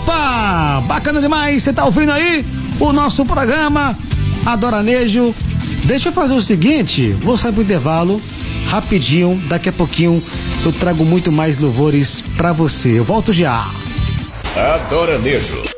Opa! Bacana demais, você tá ouvindo aí o nosso programa Adoranejo. Deixa eu fazer o seguinte, vou sair pro intervalo rapidinho, daqui a pouquinho eu trago muito mais louvores pra você. Eu volto já. Adoranejo.